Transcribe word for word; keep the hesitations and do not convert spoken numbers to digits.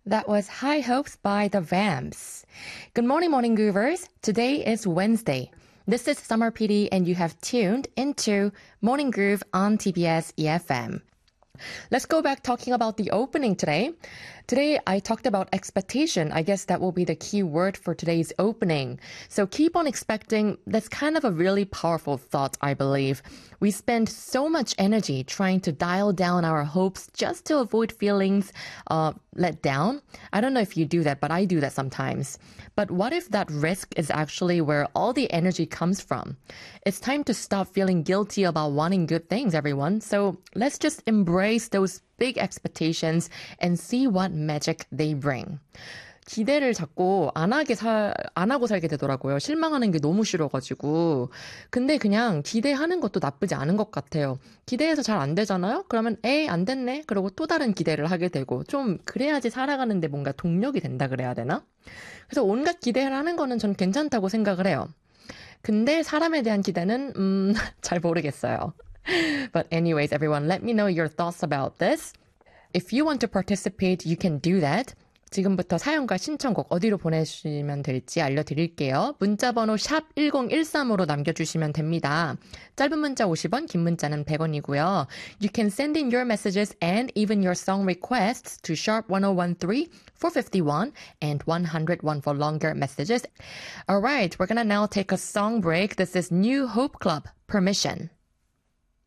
That was High Hopes by the Vamps. Good morning, Morning Groovers. Today is Wednesday. This is Summer P D and you have tuned into Morning Groove on T B S E F M. Let's go back talking about the opening today. Today, I talked about expectation. I guess that will be the key word for today's opening. So keep on expecting. That's kind of a really powerful thought, I believe. We spend so much energy trying to dial down our hopes just to avoid feelings uh, let down. I don't know if you do that, but I do that sometimes. But what if that risk is actually where all the energy comes from? It's time to stop feeling guilty about wanting good things, everyone. So let's just embrace those big expectations and see what magic they bring. 기대를 자꾸 안 하게 살, 안 하고 살게 되더라고요. 실망하는 게 너무 싫어가지고. 근데 그냥 기대하는 것도 나쁘지 않은 것 같아요. 기대해서 잘 안 되잖아요? 그러면 에이, 안 됐네? 그러고 또 다른 기대를 하게 되고. 좀 그래야지 살아가는데 뭔가 동력이 된다 그래야 되나? 그래서 온갖 기대를 하는 거는 전 괜찮다고 생각을 해요. 근데 사람에 대한 기대는 음, 잘 모르겠어요. But anyways, everyone, let me know your thoughts about this. If you want to participate, you can do that. 지금부터 사연과 신청곡 어디로 보내주시면 될지 알려드릴게요. 문자번호 샵 일공일삼으로 남겨주시면 됩니다. 짧은 문자 오십 원, 긴 문자는 백 원이고요. You can send in your messages and even your song requests to sharp ten thirteen, four fifty-one and one oh one for longer messages. Alright, we're gonna now take a song break. This is New Hope Club, Permission.